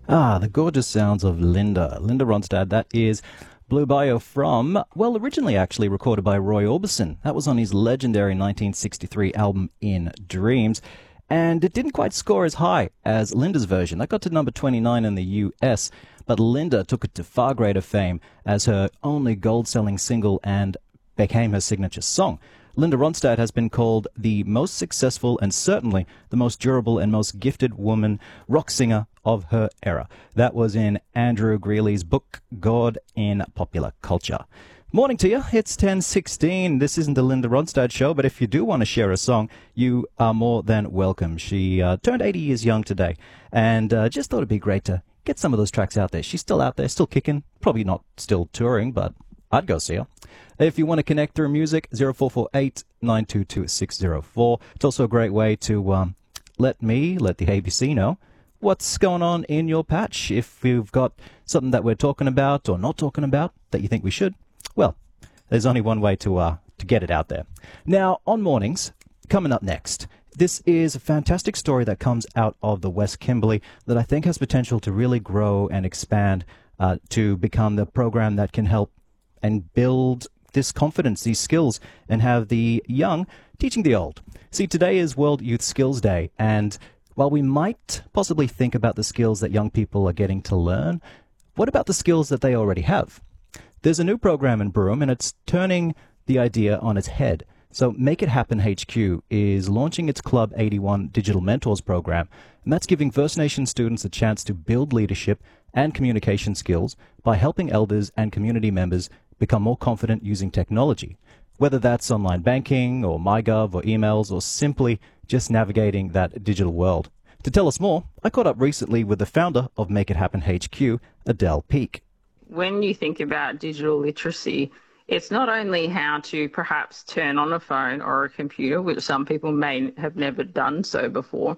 Ah, the gorgeous sounds of Linda. Linda Ronstadt, that is Blue Bio from, well, originally actually recorded by Roy Orbison. That was on his legendary 1963 album In Dreams. And it didn't quite score as high as Linda's version. That got to number 29 in the US, but Linda took it to far greater fame as her only gold-selling single and became her signature song. Linda Ronstadt has been called the most successful and certainly the most durable and most gifted woman rock singer of her era. That was in Andrew Greeley's book, God in Popular Culture. Morning to you. It's 10:16. This isn't the Linda Ronstadt show, but if you do want to share a song, you are more than welcome. She turned 80 years young today, and just thought it'd be great to get some of those tracks out there. She's still out there, still kicking. Probably not still touring, but I'd go see her. If you want to connect through music, 0448 922 604. It's also a great way to let the ABC know what's going on in your patch. If you've got something that we're talking about or not talking about that you think we should, well, there's only one way to get it out there. Now, on mornings, coming up next, this is a fantastic story that comes out of the West Kimberley that I think has potential to really grow and expand to become the program that can help and build this confidence, these skills, and have the young teaching the old. See, today is World Youth Skills Day, and while we might possibly think about the skills that young people are getting to learn, what about the skills that they already have? There's a new program in Broome, and it's turning the idea on its head. So Make It Happen HQ is launching its Club 81 Digital Mentors program, and that's giving First Nation students a chance to build leadership and communication skills by helping elders and community members become more confident using technology, whether that's online banking or MyGov or emails or simply just navigating that digital world. To tell us more, I caught up recently with the founder of Make It Happen HQ, Adele Peak. When you think about digital literacy, it's not only how to perhaps turn on a phone or a computer, which some people may have never done so before,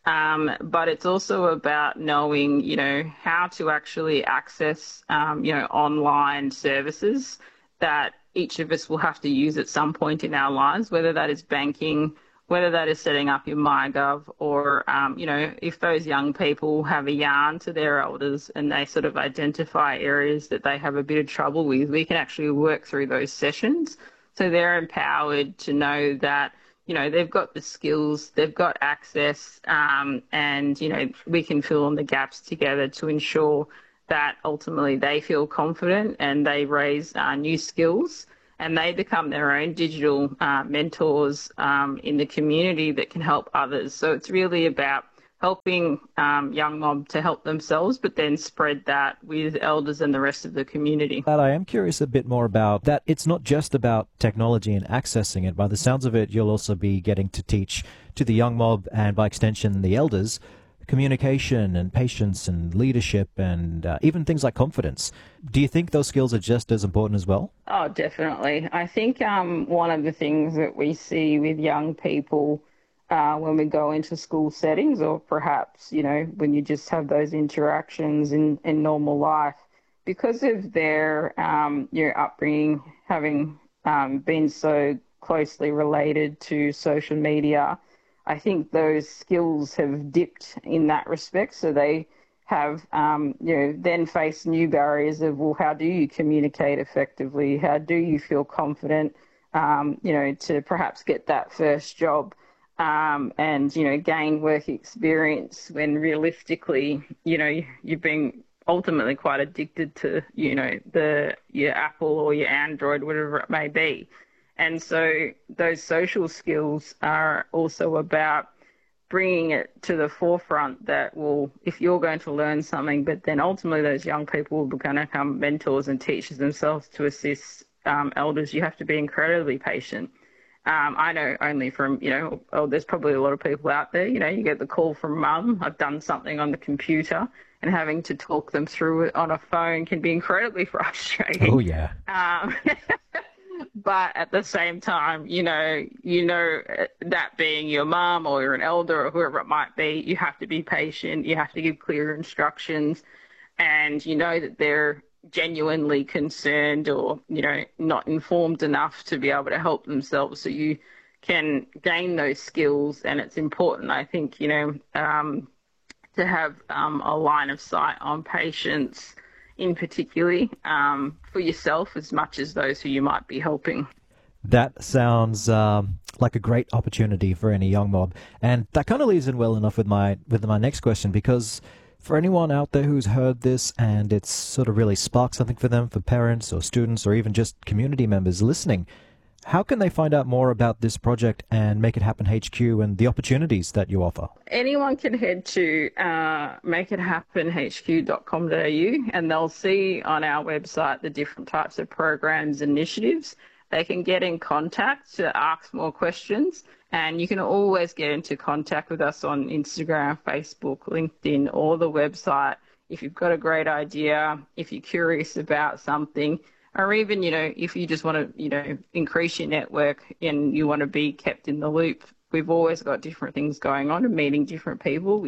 but it's also about knowing, how to actually access, online services that each of us will have to use at some point in our lives, whether that is banking, whether that is setting up your MyGov, or, if those young people have a yarn to their elders and they sort of identify areas that they have a bit of trouble with, we can actually work through those sessions. So they're empowered to know that, they've got the skills, they've got access, and, we can fill in the gaps together to ensure that ultimately they feel confident and they raise new skills and they become their own digital mentors in the community that can help others. So it's really about helping young mob to help themselves, but then spread that with elders and the rest of the community. But I am curious a bit more about that. It's not just about technology and accessing it. By the sounds of it, you'll also be getting to teach to the young mob and by extension the elders communication and patience and leadership and even things like confidence. Do you think those skills are just as important as well? Oh, definitely. I think one of the things that we see with young people when we go into school settings, or perhaps, when you just have those interactions in normal life, because of their upbringing, having been so closely related to social media, I think those skills have dipped in that respect. So they have, then faced new barriers of, well, how do you communicate effectively? How do you feel confident, to perhaps get that first job and, gain work experience when realistically, you've been ultimately quite addicted to, your Apple or your Android, whatever it may be. And so those social skills are also about bringing it to the forefront that, well, if you're going to learn something, but then ultimately those young people will going to become mentors and teachers themselves to assist elders, you have to be incredibly patient. I know only from, there's probably a lot of people out there, you get the call from mum, I've done something on the computer, and having to talk them through it on a phone can be incredibly frustrating. Oh, yeah. But at the same time, that being your mum or you're an elder or whoever it might be, you have to be patient. You have to give clear instructions, and that they're genuinely concerned or, not informed enough to be able to help themselves. So you can gain those skills, and it's important, I think, to have a line of sight on patients in particularly for yourself as much as those who you might be helping. That sounds like a great opportunity for any young mob, and that kind of leads in well enough with my next question, because for anyone out there who's heard this and it's sort of really sparked something for them, for parents or students or even just community members listening, how can they find out more about this project and Make It Happen HQ and the opportunities that you offer? Anyone can head to makeithappenhq.com.au and they'll see on our website the different types of programs and initiatives. They can get in contact to ask more questions, and you can always get into contact with us on Instagram, Facebook, LinkedIn, or the website if you've got a great idea, if you're curious about something, or even, if you just want to, increase your network and you want to be kept in the loop. We've always got different things going on and meeting different people.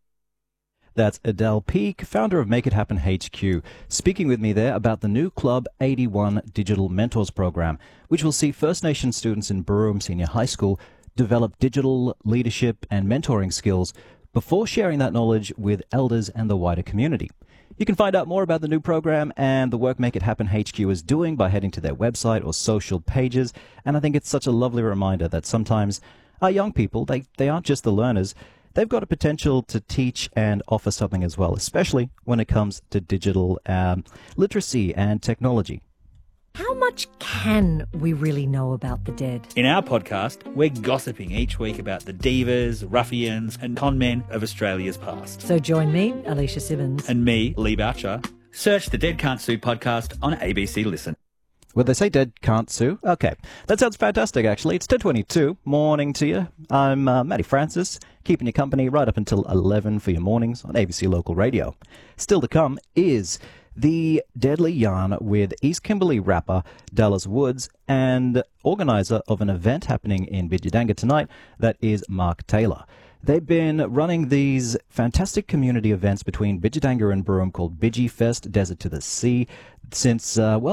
That's Adele Peake, founder of Make It Happen HQ, speaking with me there about the new Club 81 Digital Mentors program, which will see First Nation students in Broome Senior High School develop digital leadership and mentoring skills before sharing that knowledge with elders and the wider community. You can find out more about the new program and the work Make It Happen HQ is doing by heading to their website or social pages. And I think it's such a lovely reminder that sometimes our young people, they aren't just the learners. They've got a potential to teach and offer something as well, especially when it comes to digital literacy and technology. How much can we really know about the dead? In our podcast, we're gossiping each week about the divas, ruffians and con men of Australia's past. So join me, Alicia Simmons. And me, Lee Boucher. Search the Dead Can't Sue podcast on ABC Listen. Well, they say dead can't sue. Okay, that sounds fantastic, actually. It's 10:22. Morning to you. I'm Matty Francis, keeping you company right up until 11 for your mornings on ABC Local Radio. Still to come is the Deadly Yarn with East Kimberley rapper Dallas Woods and organizer of an event happening in Bidjadanga tonight, that is Mark Taylor. They've been running these fantastic community events between Bidjadanga and Broome called Bidgie Fest, Desert to the Sea, since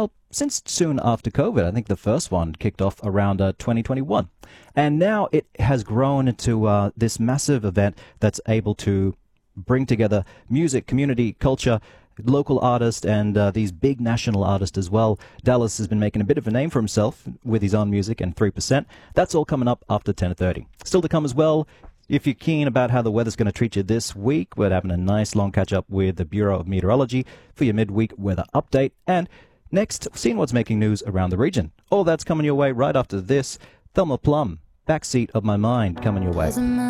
soon after COVID. I think the first one kicked off around 2021. And now it has grown into this massive event that's able to bring together music, community, culture, local artists, and these big national artists as well. Dallas has been making a bit of a name for himself with his own music and 3%. That's all coming up after 10:30. Still to come as well, if you're keen about how the weather's going to treat you this week, we're having a nice long catch-up with the Bureau of Meteorology for your midweek weather update. And next, seeing what's making news around the region. All that's coming your way right after this. Thelma Plum, Backseat of My Mind, coming your way.